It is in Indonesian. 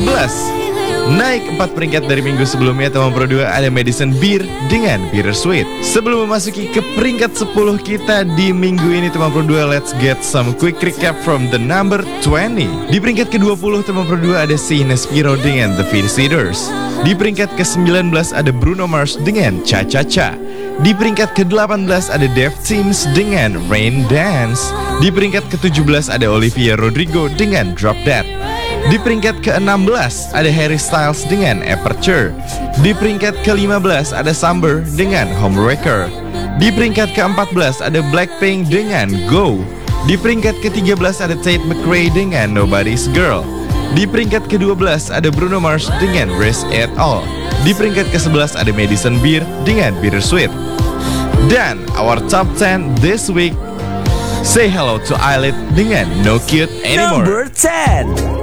ke-11. Naik 4 peringkat dari minggu sebelumnya, teman Pro 2, ada Madison Beer dengan Bittersweet. Sebelum memasuki ke peringkat 10 kita di minggu ini, teman Pro 2, let's get some quick recap from the number 20. Di peringkat ke-20, teman Pro 2, ada Sina Spiro dengan The Visitors. Di peringkat ke-19 ada Bruno Mars dengan Cha Cha Cha. Di peringkat ke-18 ada Deftones dengan Rain Dance. Di peringkat ke-17 ada Olivia Rodrigo dengan Drop That. Di peringkat ke-16 ada Harry Styles dengan Aperture. Di peringkat ke-15 ada Samber dengan Homewrecker. Di peringkat ke-14 ada Blackpink dengan Go. Di peringkat ke-13 ada Tate McRae dengan Nobody's Girl. Di peringkat ke-12 ada Bruno Mars dengan Raise It All. Di peringkat ke-11 ada Madison Beer dengan Bittersweet. Dan our top 10 this week, say hello to Eyelid dengan No Cute Anymore. Number 10.